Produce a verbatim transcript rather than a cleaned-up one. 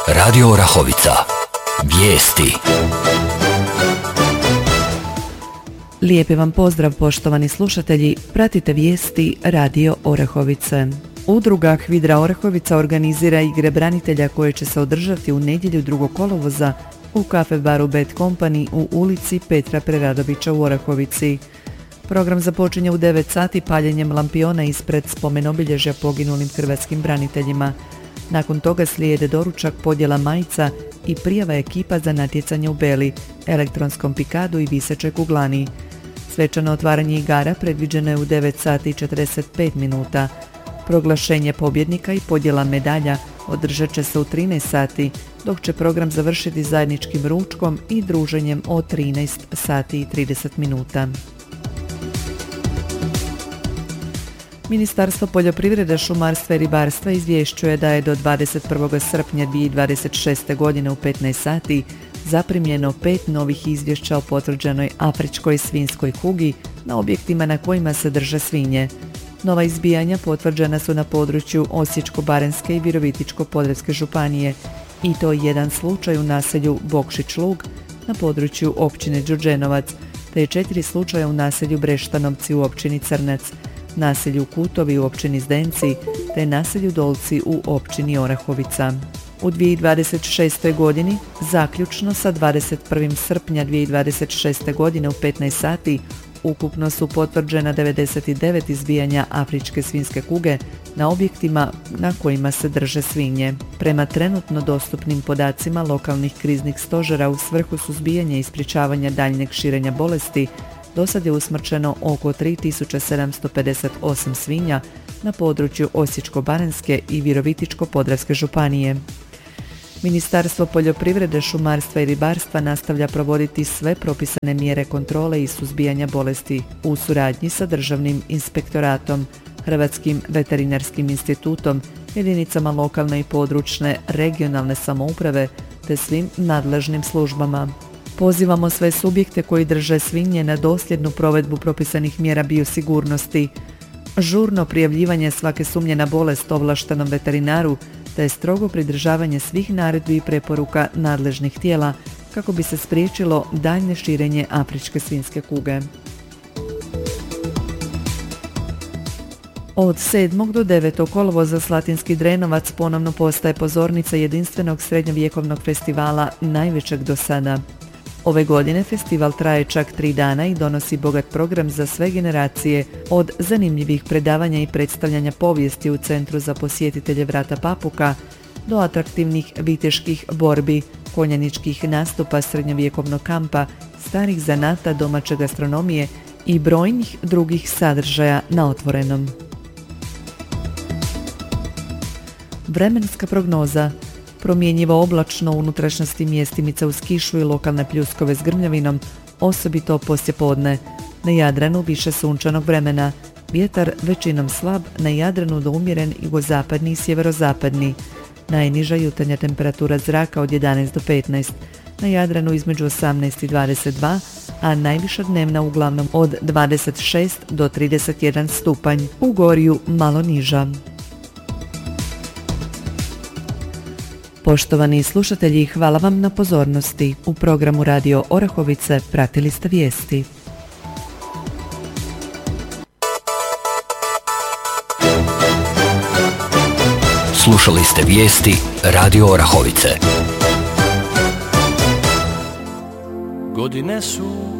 Radio Orahovica. Vijesti. Lijepi vam pozdrav, poštovani slušatelji. Pratite vijesti Radio Orahovice. Udruga Hvidra Orahovica organizira igre branitelja koje će se održati u nedjelju drugog kolovoza u kafe baru Bad Company u ulici Petra Preradovića u Orahovici. Program započinje u devet sati paljenjem lampiona ispred spomenobilježja poginulim hrvatskim braniteljima. Nakon toga slijede doručak, podjela majica i prijava ekipa za natjecanje u beli, elektronskom pikadu i visećoj kuglani. Svečano otvaranje igara predviđeno je u devet sati i četrdeset pet minuta. Proglašenje pobjednika i podjela medalja održat će se u trinaest sati, dok će program završiti zajedničkim ručkom i druženjem od trinaest sati i trideset minuta. Ministarstvo poljoprivrede, šumarstva i ribarstva izvješćuje da je do dvadeset prvog srpnja dvije tisuće dvadeset šeste. godine u petnaest sati zaprimljeno pet novih izvješća o potvrđenoj afričkoj svinjskoj kugi na objektima na kojima se drže svinje. Nova izbijanja potvrđena su na području Osječko-baranjske i Virovitičko-podravske županije, i to jedan slučaj u naselju Bokšić Lug na području općine Đurđenovac, te četiri slučaja u naselju Breštanovci u općini Crnac, naselju Kutovi u općini Zdenci te naselju Dolci u općini Orahovica. U dvije tisuće dvadeset šestoj. godini, zaključno sa dvadeset prvog srpnja dvije tisuće dvadeset šeste. godine u petnaest sati, ukupno su potvrđena devedeset devet izbijanja afričke svinjske kuge na objektima na kojima se drže svinje. Prema trenutno dostupnim podacima lokalnih kriznih stožera u svrhu suzbijanja i sprječavanja daljnjeg širenja bolesti, do sad je usmrćeno oko tri tisuće sedamsto pedeset osam svinja na području Osječko-baranjske i Virovitičko-podravske županije. Ministarstvo poljoprivrede, šumarstva i ribarstva nastavlja provoditi sve propisane mjere kontrole i suzbijanja bolesti u suradnji sa Državnim inspektoratom, Hrvatskim veterinarskim institutom, jedinicama lokalne i područne regionalne samouprave te svim nadležnim službama. Pozivamo sve subjekte koji drže svinje na dosljednu provedbu propisanih mjera biosigurnosti, žurno prijavljivanje svake sumnje na bolest ovlaštenom veterinaru te strogo pridržavanje svih naredbi i preporuka nadležnih tijela kako bi se spriječilo daljnje širenje afričke svinjske kuge. Od sedmog do devetog kolovoza Slatinski Drenovac ponovno postaje pozornica jedinstvenog srednjovjekovnog festivala, najvećeg do sada. Ove godine festival traje čak tri dana i donosi bogat program za sve generacije, od zanimljivih predavanja i predstavljanja povijesti u Centru za posjetitelje Vrata Papuka do atraktivnih viteških borbi, konjaničkih nastupa, srednjovjekovnog kampa, starih zanata, domaće gastronomije i brojnih drugih sadržaja na otvorenom. Vremenska prognoza. Promjenjivo oblačno, u unutrašnjosti mjestimice uz kišu i lokalne pljuskove s grmljavinom, osobito poslijepodne. Na Jadranu više sunčanog vremena, vjetar većinom slab, na Jadranu do umjeren jugozapadni i sjeverozapadni. Najniža jutarnja temperatura zraka od jedanaest do petnaest, na Jadranu između osamnaest i dvadeset dva, a najviša dnevna uglavnom od dvadeset šest do trideset jedan stupanj, u Gorju malo niža. Poštovani slušatelji, hvala vam na pozornosti. U programu Radio Orahovice pratili ste vijesti. Slušali ste vijesti Radio Orahovice. Godine su